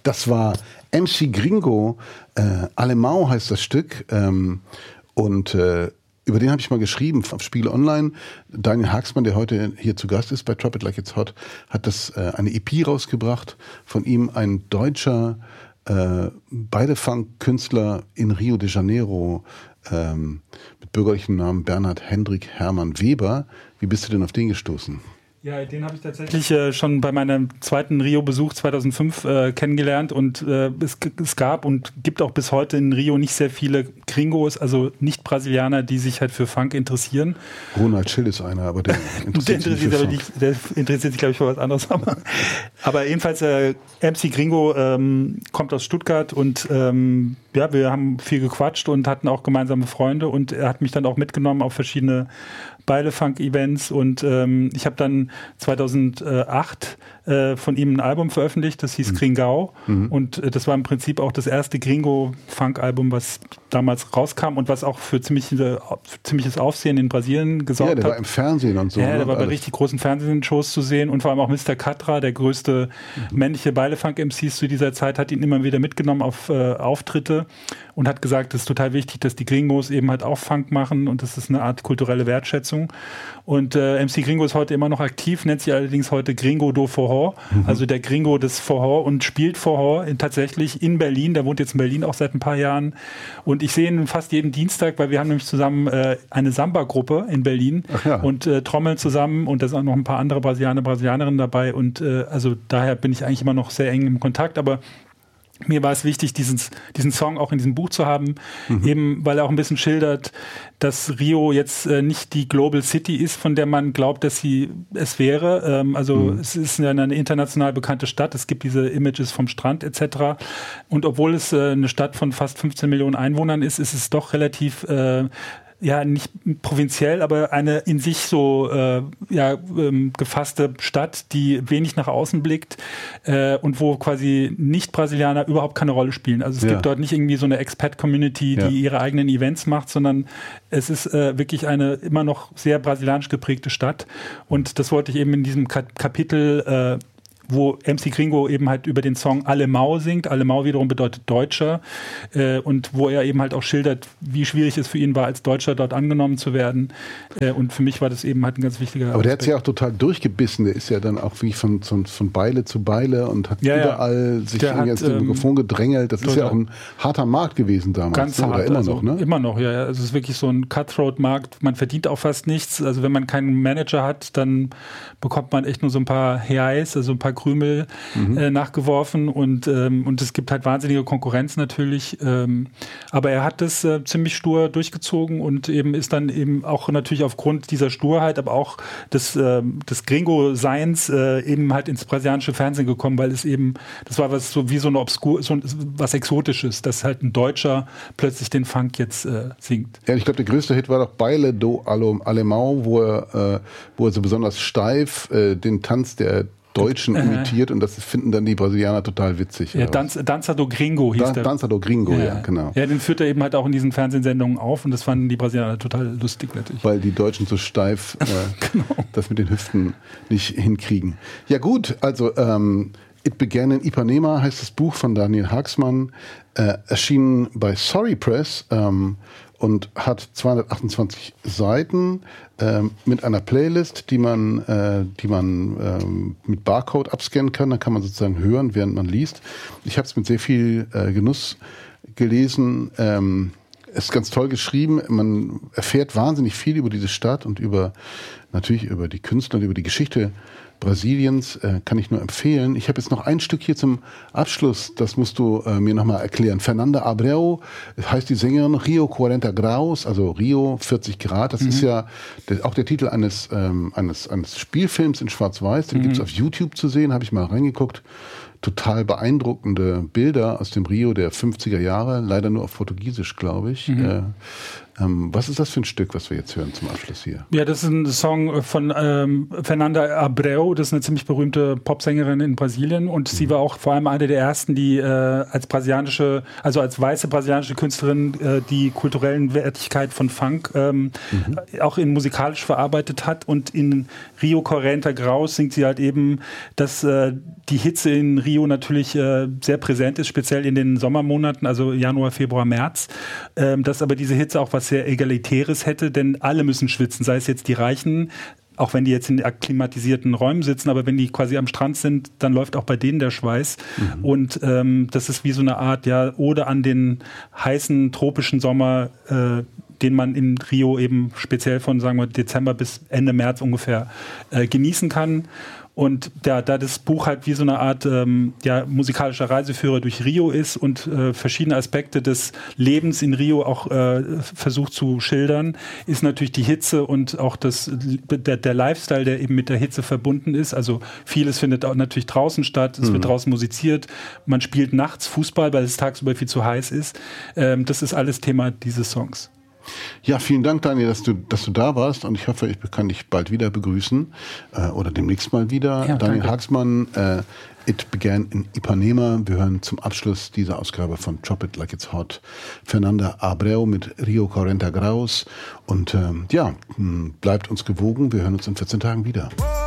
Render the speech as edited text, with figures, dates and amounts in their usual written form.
Das war MC Gringo, Alemão heißt das Stück, und über den habe ich mal geschrieben auf Spiegel Online. Daniel Haaksmann, der heute hier zu Gast ist bei Drop It Like It's Hot, hat eine EP rausgebracht. Von ihm ein deutscher Beide-Funk-Künstler in Rio de Janeiro mit bürgerlichem Namen Bernhard Hendrik Hermann Weber. Wie bist du denn auf den gestoßen? Ja, den habe ich tatsächlich schon bei meinem zweiten Rio-Besuch 2005 kennengelernt und es gab und gibt auch bis heute in Rio nicht sehr viele Gringos, also Nicht-Brasilianer, die sich halt für Funk interessieren. Ronald Schill ist einer, aber der interessiert sich, glaube ich, für was anderes. Aber jedenfalls, MC Gringo kommt aus Stuttgart und ja, wir haben viel gequatscht und hatten auch gemeinsame Freunde und er hat mich dann auch mitgenommen auf verschiedene Beile-Funk-Events und ich habe dann 2008 von ihm ein Album veröffentlicht, das hieß Gringau und das war im Prinzip auch das erste Gringo-Funk-Album, was damals rauskam und was auch für ziemliches Aufsehen in Brasilien gesorgt hat. Ja, der war im Fernsehen und so. Ja, der war bei richtig großen Fernsehshows zu sehen und vor allem auch Mr. Catra, der größte männliche Beile-Funk-MCs zu dieser Zeit, hat ihn immer wieder mitgenommen auf Auftritte und hat gesagt, es ist total wichtig, dass die Gringos eben halt auch Funk machen und das ist eine Art kulturelle Wertschätzung. Und MC Gringo ist heute immer noch aktiv, nennt sich allerdings heute Gringo do Forró, also der Gringo des Forró und spielt Forró tatsächlich in Berlin. Der wohnt jetzt in Berlin auch seit ein paar Jahren. Und ich sehe ihn fast jeden Dienstag, weil wir haben nämlich zusammen eine Samba-Gruppe in Berlin und trommeln zusammen und da sind auch noch ein paar andere Brasilianerinnen dabei und also daher bin ich eigentlich immer noch sehr eng im Kontakt, aber mir war es wichtig, diesen Song auch in diesem Buch zu haben, eben weil er auch ein bisschen schildert, dass Rio jetzt nicht die Global City ist, von der man glaubt, dass sie es wäre. Es ist eine international bekannte Stadt, es gibt diese Images vom Strand etc. Und obwohl es eine Stadt von fast 15 Millionen Einwohnern ist, ist es doch relativ nicht provinziell, aber eine in sich so gefasste Stadt, die wenig nach außen blickt und wo quasi Nicht-Brasilianer überhaupt keine Rolle spielen. Also es gibt dort nicht irgendwie so eine Expat-Community, die ihre eigenen Events macht, sondern es ist wirklich eine immer noch sehr brasilianisch geprägte Stadt. Und das wollte ich eben in diesem Kapitel wo MC Gringo eben halt über den Song Alemão singt. Alemão wiederum bedeutet Deutscher. Und wo er eben halt auch schildert, wie schwierig es für ihn war, als Deutscher dort angenommen zu werden. Und für mich war das eben halt ein ganz wichtiger Aspekt. Aber der hat sich ja auch total durchgebissen. Der ist ja dann auch wie von Beile zu Beile und hat überall sich ins Mikrofon gedrängelt. Das ist ja auch ein harter Markt gewesen damals. Ganz hart. Oder immer noch, ne? Immer noch, ja. Also es ist wirklich so ein Cutthroat-Markt. Man verdient auch fast nichts. Also wenn man keinen Manager hat, dann bekommt man echt nur so ein paar Reais, also ein paar Krümel nachgeworfen und es gibt halt wahnsinnige Konkurrenz natürlich, aber er hat das ziemlich stur durchgezogen und eben ist dann eben auch natürlich aufgrund dieser Sturheit, aber auch des Gringo-Seins eben halt ins brasilianische Fernsehen gekommen, weil es eben, das war was so wie so eine was Exotisches, dass halt ein Deutscher plötzlich den Funk jetzt singt. Ja, ich glaube, der größte Hit war doch Baile do Alemão, wo er so besonders steif den Tanz der Deutschen imitiert und das finden dann die Brasilianer total witzig. Ja, Dança do Gringo hieß der. Dança do Gringo, ja, genau. Ja, den führt er eben halt auch in diesen Fernsehsendungen auf und das fanden die Brasilianer total lustig natürlich. Weil die Deutschen so steif das mit den Hüften nicht hinkriegen. Ja gut, also It Began in Ipanema heißt das Buch von Daniel Haaksmann, erschienen bei Sorry Press und hat 228 Seiten mit einer Playlist, die man mit Barcode abscannen kann. Da kann man sozusagen hören, während man liest. Ich habe es mit sehr viel Genuss gelesen. Es ist ganz toll geschrieben. Man erfährt wahnsinnig viel über diese Stadt und natürlich über die Künstler und über die Geschichte Brasiliens, kann ich nur empfehlen. Ich habe jetzt noch ein Stück hier zum Abschluss, das musst du mir nochmal erklären. Fernanda Abreu heißt die Sängerin, Rio 40 Graus, also Rio 40 Grad. Das ist ja auch der Titel eines Spielfilms in Schwarz-Weiß, den gibt es auf YouTube zu sehen, habe ich mal reingeguckt. Total beeindruckende Bilder aus dem Rio der 50er Jahre, leider nur auf Portugiesisch, glaube ich. Was ist das für ein Stück, was wir jetzt hören zum Abschluss hier? Ja, das ist ein Song von Fernanda Abreu, das ist eine ziemlich berühmte Popsängerin in Brasilien und sie war auch vor allem eine der ersten, die als weiße brasilianische Künstlerin die kulturellen Wertigkeit von Funk auch musikalisch verarbeitet hat, und in Rio 40 Graus singt sie halt eben, dass die Hitze in Rio natürlich sehr präsent ist, speziell in den Sommermonaten, also Januar, Februar, März, dass aber diese Hitze auch was sehr Egalitäres hätte, denn alle müssen schwitzen, sei es jetzt die Reichen, auch wenn die jetzt in akklimatisierten Räumen sitzen, aber wenn die quasi am Strand sind, dann läuft auch bei denen der Schweiß. Und das ist wie so eine Art Ode an den heißen tropischen Sommer, den man in Rio eben speziell von, sagen wir, Dezember bis Ende März ungefähr genießen kann. Und da das Buch halt wie so eine Art musikalischer Reiseführer durch Rio ist und verschiedene Aspekte des Lebens in Rio auch versucht zu schildern, ist natürlich die Hitze und auch der Lifestyle, der eben mit der Hitze verbunden ist. Also vieles findet auch natürlich draußen statt, es wird draußen musiziert, man spielt nachts Fußball, weil es tagsüber viel zu heiß ist. Das ist alles Thema dieses Songs. Ja, vielen Dank, Daniel, dass du da warst, und ich hoffe, ich kann dich bald wieder begrüßen oder demnächst mal wieder. Ja, Daniel Haaksman, It Began in Ipanema. Wir hören zum Abschluss dieser Ausgabe von Drop It Like It's Hot Fernanda Abreu mit Rio 40 Graus, und bleibt uns gewogen, wir hören uns in 14 Tagen wieder.